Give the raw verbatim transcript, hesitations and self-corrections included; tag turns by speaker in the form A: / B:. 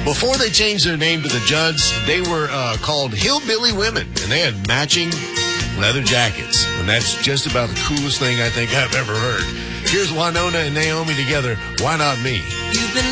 A: Before they changed their name to the Judds, they were uh, called Hillbilly Women, and they had matching leather jackets. And that's just about the coolest thing I think I've ever heard. Here's Winona and Naomi together. Why Not Me?
B: You've been